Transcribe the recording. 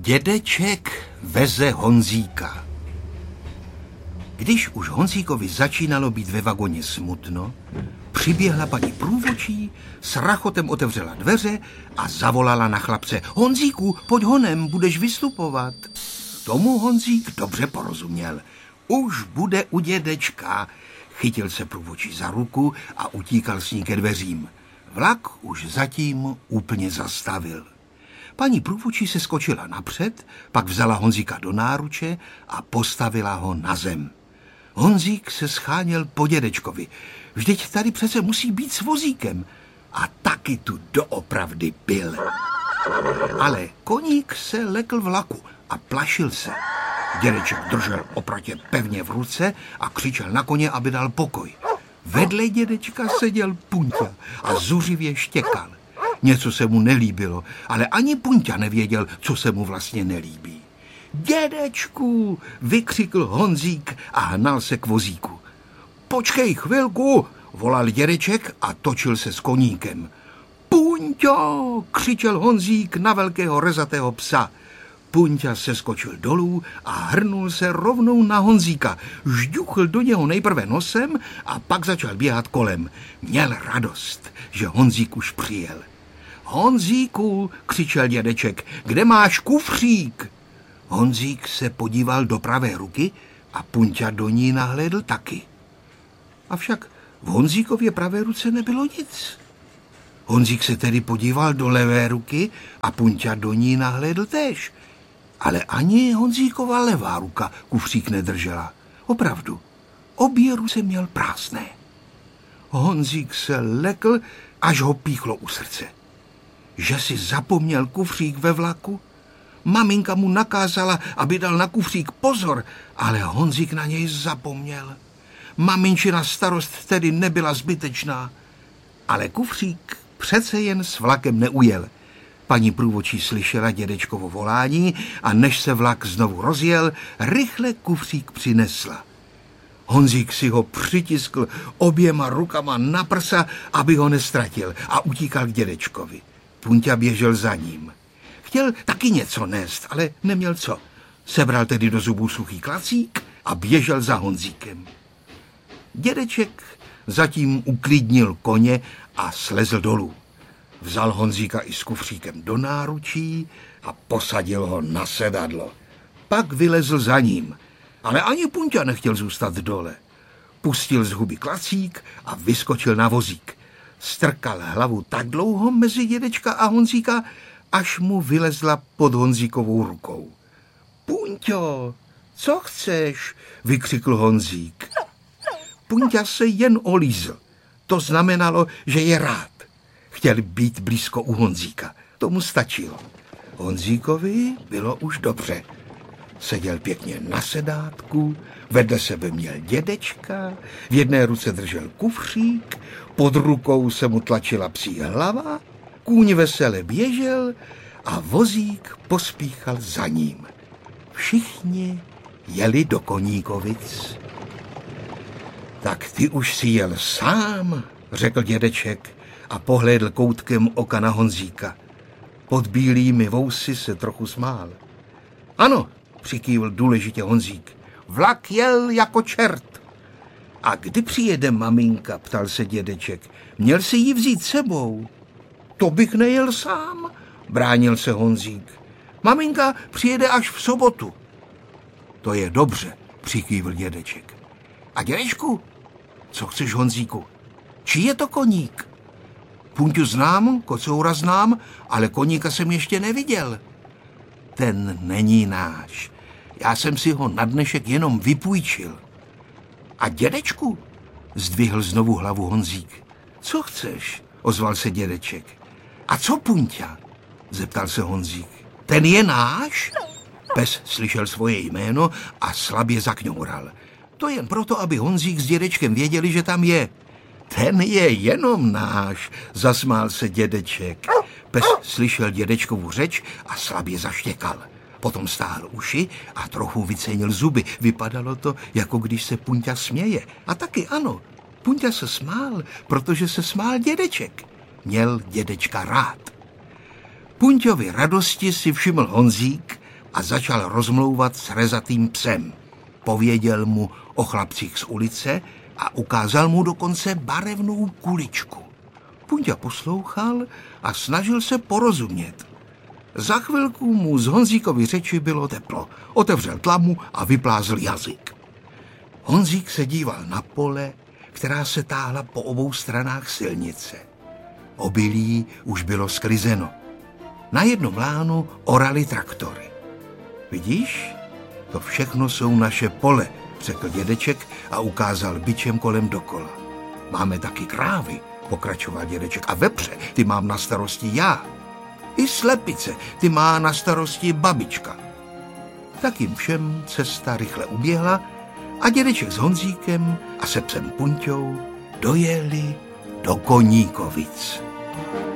Dědeček veze Honzíka. Když už Honzíkovi začínalo být ve vagoně smutno, přiběhla paní průvodčí, s rachotem otevřela dveře a zavolala na chlapce: Honzíku, pojď honem, budeš vystupovat. Tomu Honzík dobře porozuměl. Už bude u dědečka. Chytil se průvodčí za ruku a utíkal s ní ke dveřím. Vlak už zatím úplně zastavil. Paní průvodčí se skočila napřed, pak vzala Honzíka do náruče a postavila ho na zem. Honzík se scháněl po dědečkovi. Vždyť tady přece musí být s vozíkem. A taky tu doopravdy byl. Ale koník se lekl vlaku a plašil se. Dědeček držel opratě pevně v ruce a křičel na koně, aby dal pokoj. Vedle dědečka seděl Punťa a zuřivě štěkal. Něco se mu nelíbilo, ale ani Punťa nevěděl, co se mu vlastně nelíbí. Dědečku, vykřikl Honzík a hnal se k vozíku. Počkej chvilku, volal dědeček a točil se s koníkem. Punťo, křičel Honzík na velkého rezatého psa. Punťa se skočil dolů a hrnul se rovnou na Honzíka. Žďuchl do něho nejprve nosem a pak začal běhat kolem. Měl radost, že Honzík už přijel. Honzíku, křičel dědeček, kde máš kufřík? Honzík se podíval do pravé ruky a Punťa do ní nahlédl taky. Avšak v Honzíkově pravé ruce nebylo nic. Honzík se tedy podíval do levé ruky a Punťa do ní nahlédl též. Ale ani Honzíkova levá ruka kufřík nedržela. Opravdu, obě ruce měl prázdné. Honzík se lekl, až ho píchlo u srdce. Že si zapomněl kufřík ve vlaku? Maminka mu nakázala, aby dal na kufřík pozor, ale Honzík na něj zapomněl. Maminčina starost tedy nebyla zbytečná, ale kufřík přece jen s vlakem neujel. Paní průvodčí slyšela dědečkovo volání a než se vlak znovu rozjel, rychle kufřík přinesla. Honzík si ho přitiskl oběma rukama na prsa, aby ho nestratil, a utíkal k dědečkovi. Punťa běžel za ním. Chtěl taky něco nést, ale neměl co. Sebral tedy do zubů suchý klacík a běžel za Honzíkem. Dědeček zatím uklidnil koně a slezl dolů. Vzal Honzíka i s kufříkem do náručí a posadil ho na sedadlo. Pak vylezl za ním, ale ani Punťa nechtěl zůstat dole. Pustil z huby klacík a vyskočil na vozík. Strkal hlavu tak dlouho mezi dědečka a Honzíka, až mu vylezla pod Honzíkovou rukou. Punťo, co chceš? Vykřikl Honzík. Punťa se jen olízl. To znamenalo, že je rád. Chtěl být blízko u Honzíka. Tomu stačilo. Honzíkovi bylo už dobře. Seděl pěkně na sedátku, vedle sebe měl dědečka, v jedné ruce držel kufřík, pod rukou se mu tlačila psí hlava, kůň vesele běžel a vozík pospíchal za ním. Všichni jeli do Koníkovic. Tak ty už si jel sám, řekl dědeček a pohlédl koutkem oka na Honzíka. Pod bílými vousy se trochu smál. Ano, přikývl důležitě Honzík. Vlak jel jako čert. A kdy přijede maminka, ptal se dědeček. Měl si ji vzít sebou. To bych nejel sám, bránil se Honzík. Maminka přijede až v sobotu. To je dobře, přikývl dědeček. A dědečku, co chceš, Honzíku? Čí je to koník? Punťu znám, kocoura znám, ale koníka jsem ještě neviděl. Ten není náš. Já jsem si ho na dnešek jenom vypůjčil. A dědečku? Zdvihl znovu hlavu Honzík. Co chceš? Ozval se dědeček. A co Punťa? Zeptal se Honzík. Ten je náš? Pes slyšel svoje jméno a slabě zakňoural. To jen proto, aby Honzík s dědečkem věděli, že tam je. Ten je jenom náš, zasmál se dědeček. Pes slyšel dědečkovu řeč a slabě zaštěkal. Potom stáhl uši a trochu vycenil zuby. Vypadalo to, jako když se Punťa směje. A taky ano, Punťa se smál, protože se smál dědeček. Měl dědečka rád. Punťovy radosti si všiml Honzík a začal rozmlouvat s rezatým psem. Pověděl mu o chlapcích z ulice a ukázal mu dokonce barevnou kuličku. Punťa poslouchal a snažil se porozumět. Za chvilku mu z Honzíkovy řeči bylo teplo. Otevřel tlamu a vyplázl jazyk. Honzík se díval na pole, která se táhla po obou stranách silnice. Obilí už bylo sklizeno. Na jednom lánu orali traktory. Vidíš, to všechno jsou naše pole, řekl dědeček a ukázal bičem kolem dokola. Máme taky krávy, pokračoval dědeček, a vepře, ty mám na starosti já. I slepice, ty má na starosti babička. Tak jim všem cesta rychle uběhla a dědeček s Honzíkem a se psem Punťou dojeli do Koníkovic.